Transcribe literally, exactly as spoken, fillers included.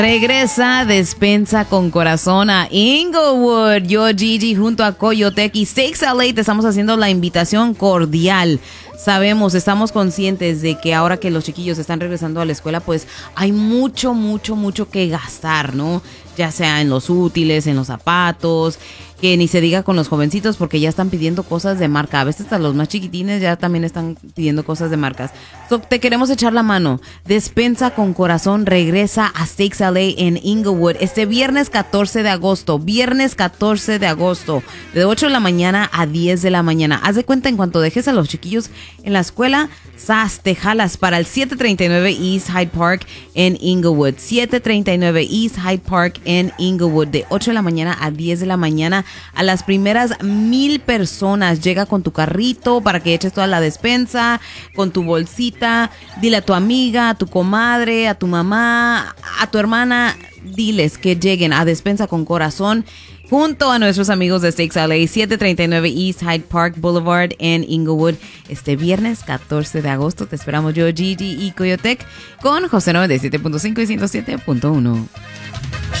Regresa Despensa con Corazón a Inglewood. Yo, Gigi, junto a Coyotec y Steaks L A te estamos haciendo la invitación cordial. Sabemos, estamos conscientes de que ahora que los chiquillos están regresando a la escuela, pues hay mucho, mucho, mucho que gastar, ¿no? Ya sea en los útiles, en los zapatos, que ni se diga con los jovencitos porque ya están pidiendo cosas de marca. A veces hasta los más chiquitines ya también están pidiendo cosas de marcas. So, te queremos echar la mano. Despensa con Corazón regresa a Steaks L A en Inglewood este viernes catorce de agosto. Viernes catorce de agosto. De ocho de la mañana a diez de la mañana. Haz de cuenta, en cuanto dejes a los chiquillos en la escuela, ¡zas! Te jalas para el siete treinta y nueve East Hyde Park en Inglewood. siete treinta y nueve East Hyde Park en Inglewood. De ocho de la mañana a diez de la mañana. A las primeras mil personas. Llega con tu carrito para que eches toda la despensa, con tu bolsita. Dile a tu amiga, a tu comadre, a tu mamá, a tu hermana. Diles que lleguen a Despensa con Corazón junto a nuestros amigos de Steaks L A, siete treinta y nueve East Hyde Park Boulevard en Inglewood. Este viernes catorce de agosto te esperamos yo, Gigi y Coyotec, con José noventa y siete punto cinco y ciento siete punto uno.